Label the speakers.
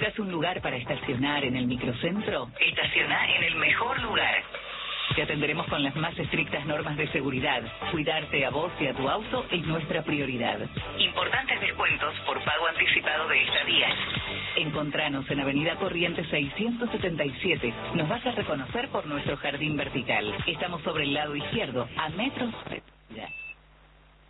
Speaker 1: ¿Buscas un lugar para estacionar en el microcentro? Estacioná en el mejor lugar. Te atenderemos con las más estrictas normas de seguridad. Cuidarte a vos y a tu auto es nuestra prioridad. Importantes descuentos por pago anticipado de estadías. Encontranos en Avenida Corrientes 677. Nos vas a reconocer por nuestro jardín vertical. Estamos sobre el lado izquierdo, a metros.